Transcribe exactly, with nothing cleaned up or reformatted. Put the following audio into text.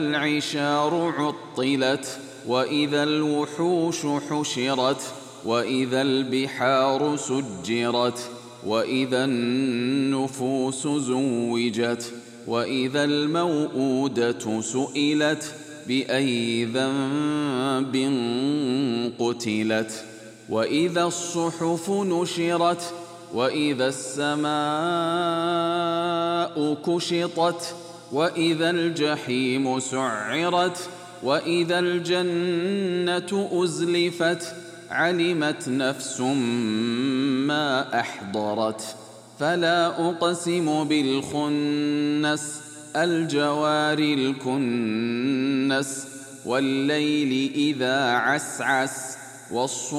العشار عطلت وإذا الوحوش حشرت وإذا البحار سجرت وإذا النفوس زوجت وإذا الموءودة سئلت بأي ذنب قتلت وإذا الصحف نشرت وإذا السماء كشطت وإذا الجحيم سعرت وإذا الجنة أزلفت علمت نفس ما أحضرت فلا أقسم بالخنس الجوار الكنس والليل إذا عسعس والصبح